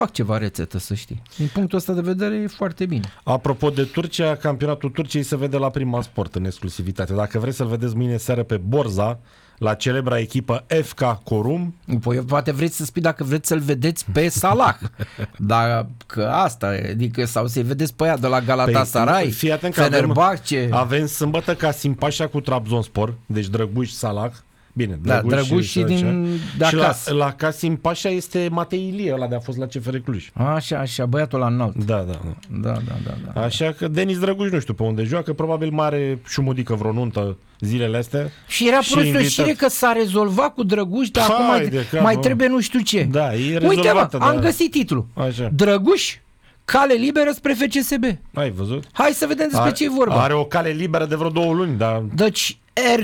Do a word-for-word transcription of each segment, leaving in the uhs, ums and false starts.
fac ceva rețetă, să știi. Din punctul ăsta de vedere e foarte bine. Apropo de Turcia, campionatul Turciei se vede la Prima Sport în exclusivitate. Dacă vreți să-l vedeți mâine seară pe Borza, la celebra echipă F K Corum. Păi poate vreți să spui dacă vreți să-l vedeți pe Salah. Dar că asta e, adică sau să-i vedeți pe aia de la Galatasaray, păi, fii atent că Fenerbahce. Avem, avem sâmbătă Casim Pașa cu Trabzonspor, deci Drăguș Salah. Bine, da, Drăguș, Drăguș și, și din de și la, acasă. la Casim Pașa este Matei Ilie, ăla de a fost la C F R Cluj. Așa, așa, băiatul la înalt. Da, da, da. Da, da, da, da. Așa că Denis Drăguș nu știu pe unde joacă, probabil mare șumudică vreo nuntă zilele astea. Și era prosășire că s-a rezolvat cu Drăguș, dar acum mai, cap, mai trebuie nu știu ce. Da, e uite mă, da. am găsit titlul. Așa. Drăguș, cale liberă spre F C S B. Ai văzut? Hai să vedem despre ce e vorba. Are o cale liberă de vreo două luni, dar... Deci, er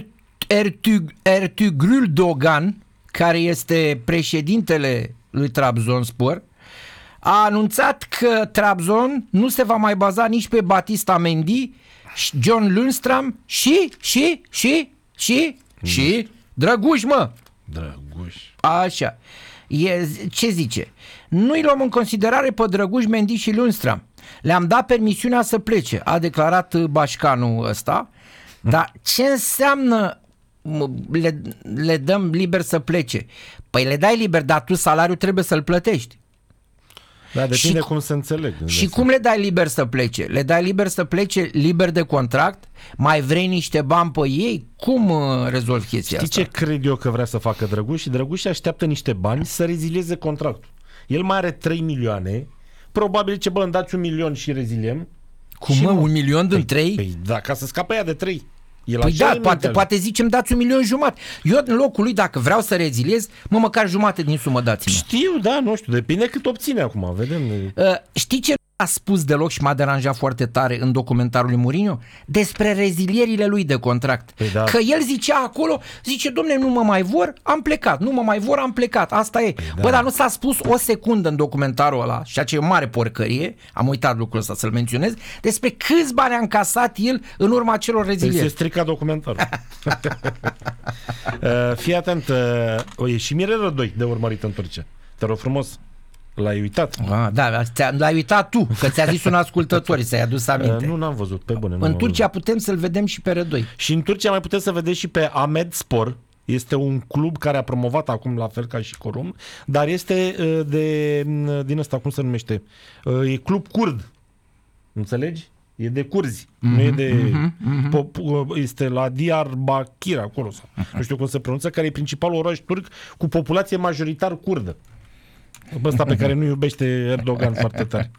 Ertugrul Dogan, care este președintele lui Trabzonspor, a anunțat că Trabzon nu se va mai baza nici pe Batista Mendy, John Lundstram și, și, și, și, mm. și Drăguș, mă! Drăguș. Așa. E, ce zice? Nu-i luăm în considerare pe Drăguș, Mendy și Lundstram. Le-am dat permisiunea să plece, a declarat bașcanul ăsta. Dar ce înseamnă Le, le dăm liber să plece? Păi le dai liber, dar tu salariul trebuie să-l plătești. Da, depinde și, cum se înțeleg. Și cum le dai liber să plece? Le dai liber să plece, liber de contract? Mai vrei niște bani pe ei? Cum uh, rezolvi chestia Știi asta? ce cred eu că vrea să facă Drăguș? Și Drăguș așteaptă niște bani să rezilieze contractul. El mai are trei milioane. Probabil ce bă, îmi dați un milion și reziliem. Cum mă, un milion din trei? Păi da, ca să scape ea de trei. El păi da, poate, poate zicem dați un milion jumate. Eu în locul lui, dacă vreau să reziliez, mă măcar jumate din sumă dați-mă. Știu, da, nu știu, depinde cât obține acum, vedem. Uh, știi ce a spus deloc și m-a deranjat foarte tare în documentarul lui Mourinho? Despre rezilierile lui de contract. Păi da. Că el zicea acolo, zice, domne, nu mă mai vor, am plecat, nu mă mai vor, am plecat, asta e. Păi da. Bă, dar nu s-a spus o secundă în documentarul ăla, și ce e o mare porcărie, am uitat lucrul ăsta să-l menționez, despre câți bani a încasat el în urma acelor rezilieri. Se strica documentarul. uh, fii atent, uh, e și Mirel Rădoi de urmărit în Turcia. Te rog frumos. L-ai uitat? Ah, da, l-ai uitat tu, că ți-a zis un ascultător, ți-ai adus aminte. Uh, nu, n-am văzut, pe bune. În Turcia putem să-l vedem și pe Rădoi. Și în Turcia mai puteți să vedeți și pe Ahmed Spor. Este un club care a promovat acum la fel ca și Corum, dar este uh, de, din ăsta, cum se numește? Uh, e club curd. Înțelegi? E de curzi, mm-hmm, nu e de... Mm-hmm, po- este la Diyarbakir acolo, sau, nu știu cum se pronunță, care e principalul oraș turc cu populație majoritar curdă. Ăsta pe care nu iubește Erdogan foarte tare.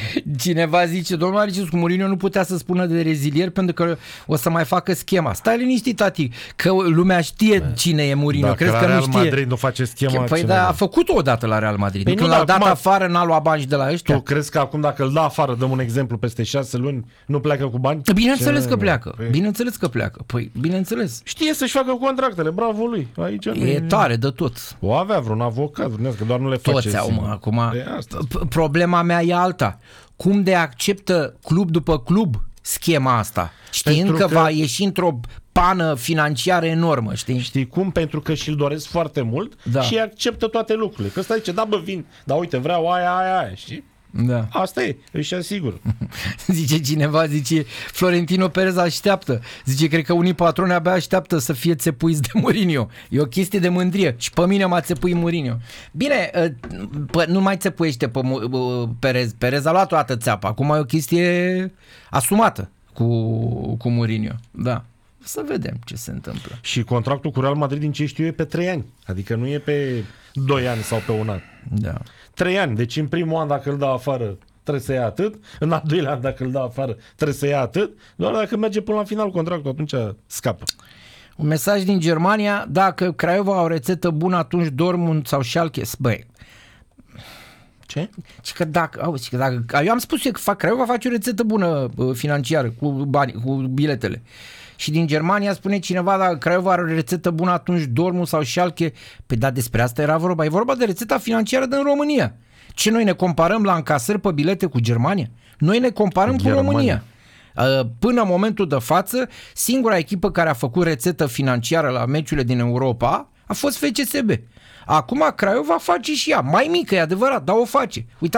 Cineva zice, domnul Maricescu, Mourinho nu putea să spună de rezilier pentru că o să mai facă schema. Stai liniștit, tati, că lumea știe da. Cine e Mourinho. Dacă Crezi la că Real nu știe? Madrid nu face schema. Păi da, a făcut-o odată la Real Madrid. Păi Când nu, l-a dat acum, afară, n-a luat bani și de la ăștia. Tu crezi că acum dacă îl dă afară, dăm un exemplu, peste șase luni, nu pleacă cu bani? Bineînțeles Ce că pleacă. Păi... Bineînțeles că pleacă. Păi, bineînțeles. Știe să-și facă contractele, bravo lui. Aici e nu... tare de tot. O avea vreun avocat, vreun că doar nu le face. Toți au, mă, acum. Asta. Problema mea e alta. Cum de acceptă club după club schema asta? Știind că, că va ieși într-o pană financiară enormă, știi? Știi cum? Pentru că și-l doresc foarte mult da. Și acceptă toate lucrurile. Că ăsta zice, da bă, vin, dar uite, vreau aia, aia, aia, știi? Da. Asta e, își asigur. Zice cineva, zice Florentino Perez așteaptă. Zice, cred că unii patroni abia așteaptă să fie țepuiți de Mourinho. E o chestie de mândrie. Și pe mine m-a țepuit Mourinho. Bine, pă, nu mai țepuiește pe Perez. Perez a luat toată țeapa. Acum e o chestie asumată cu, cu Mourinho. Da. Să vedem ce se întâmplă. Și contractul cu Real Madrid, din ce știu, e pe trei ani. Adică nu e pe doi ani sau pe un an. Da. Trei ani. Deci în primul an dacă îl dă afară trebuie să ia atât, în al doilea an dacă îl dă afară trebuie să ia atât, doar dacă merge până la final contractul, atunci scapă. Un mesaj din Germania, dacă Craiova au o rețetă bună, atunci Dortmund sau Schalke, băi. Ce? Și că dacă, auzi, că dacă, eu am spus eu că fac, Craiova face o rețetă bună financiară cu bani, cu biletele. Și din Germania spune cineva, dacă Craiova are o rețetă bună, atunci Dortmund sau Schalke. Păi da, despre asta era vorba. E vorba de rețeta financiară din România. Ce, noi ne comparăm la încasări pe bilete cu Germania? Noi ne comparăm cu, cu România. Până în momentul de față, singura echipă care a făcut rețetă financiară la meciurile din Europa a fost F C S B. Acum Craiova face și ea. Mai mică, e adevărat, dar o face. Uitați